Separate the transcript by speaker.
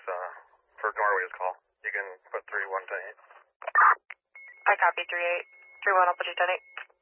Speaker 1: for Norway's call. You can put 31 to 8.
Speaker 2: I copy 38. 31, I'll put you 10 8.